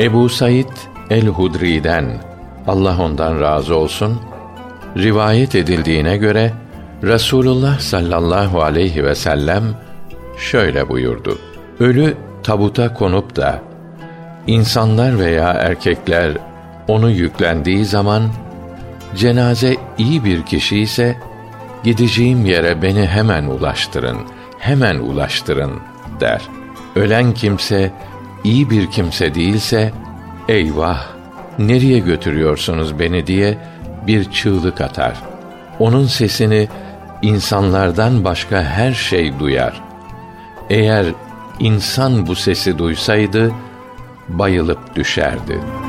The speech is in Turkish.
Ebu Said el-Hudri'den, Allah ondan razı olsun, rivayet edildiğine göre Resulullah sallallahu aleyhi ve sellem şöyle buyurdu: Ölü tabuta konup da insanlar veya erkekler onu yüklendiği zaman, cenaze iyi bir kişi ise gideceğim yere beni hemen ulaştırın, hemen ulaştırın der. Ölen kimse iyi bir kimse değilse, eyvah, nereye götürüyorsunuz beni diye bir çığlık atar. Onun sesini insanlardan başka her şey duyar. Eğer insan bu sesi duysaydı bayılıp düşerdi.